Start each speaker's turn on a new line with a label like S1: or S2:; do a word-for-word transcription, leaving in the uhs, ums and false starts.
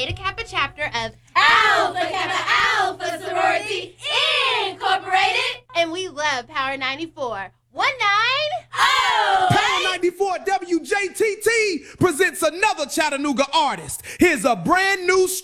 S1: Beta Kappa chapter of
S2: Alpha Kappa Alpha Sorority Incorporated.
S1: And we love Power ninety-four. One nine.
S2: Oh!
S3: Power ninety-four W J T T presents another Chattanooga artist. Here's a brand new